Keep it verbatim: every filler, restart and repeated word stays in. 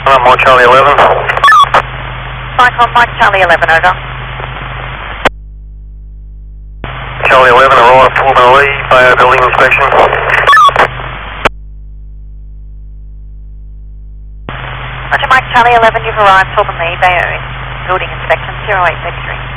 Hello, Mike Charlie eleven. Mike on Mike Charlie eleven, over. Charlie eleven, arrived, Fulton Lee, Bayo building inspection. Roger, Mike Charlie eleven, you've arrived, Fulton Lee, Bayo building inspection, zero eight thirty-three.